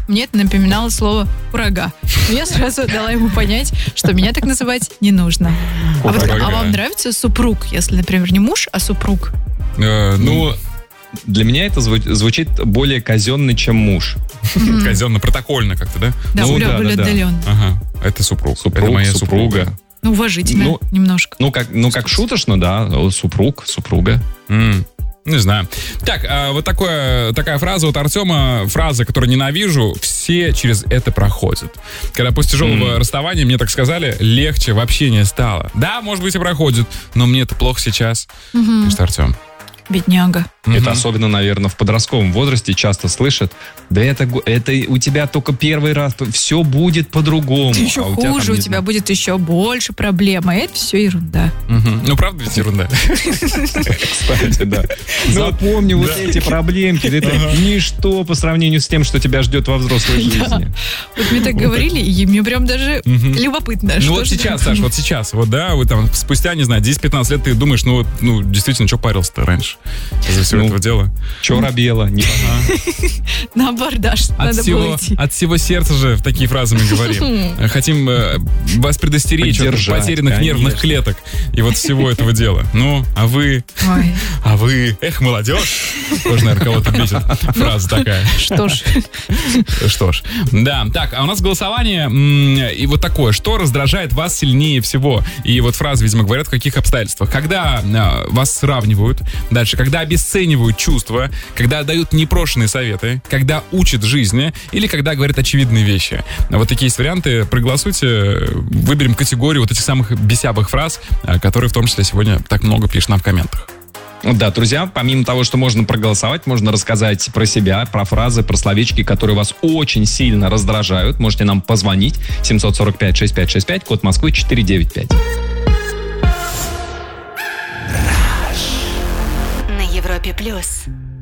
мне это напоминало слово «курага». Но я сразу дала ему понять, что меня так называть не нужно. А вам нравится супруг, если, например, не муж, а супруг? Для меня это звучит более казенно, чем муж. Казенно-протокольно как-то, да? Да, более отдаленно. Ага, это супруг. Это моя супруга. Ну, уважительно немножко. Как шуточно, да, супруг, супруга. Не знаю. Так, вот такая фраза от Артема, фраза, которую ненавижу, все через это проходят. Когда после тяжелого расставания мне так сказали, легче в общении стало. Да, может быть и проходит, но мне это плохо сейчас. Пишет Артем. Бедняга. Это особенно, наверное, в подростковом возрасте часто слышат, да это у тебя только первый раз, все будет по-другому. Ты еще хуже, у тебя будет еще больше проблем, а это все ерунда. Ну, правда ведь ерунда? Кстати, да. Запомни вот эти проблемки, это ничто по сравнению с тем, что тебя ждет во взрослой жизни. Вот мне так говорили, и мне прям даже любопытно. Ну вот сейчас, Саш, вот сейчас, вот да, вы там спустя, не знаю, 10-15 лет ты думаешь, ну действительно, что парился-то раньше из-за всего этого дела? Че робело? На абордаж надо было идти. От всего сердца же в такие фразы мы говорим. Хотим вас предостеречь от потерянных нервных клеток и вот всего этого дела. Ну, а вы, эх, молодежь. Тоже, наверное, кого-то бесит фраза такая. Что ж. Да, так, а у нас голосование и вот такое. Что раздражает вас сильнее всего? И вот фразы, видимо, говорят, в каких обстоятельствах. Когда вас сравнивают, дальше, когда обесценивают чувства, когда дают непрошенные советы, когда учат жизни или когда говорят очевидные вещи. Вот такие есть варианты. Проголосуйте, выберем категорию вот этих самых бесявых фраз, которые в том числе сегодня так много пишут нам в комментах. Да, друзья, помимо того, что можно проголосовать, можно рассказать про себя, про фразы, про словечки, которые вас очень сильно раздражают. Можете нам позвонить. 745-6565, код Москвы 495. На Европе+.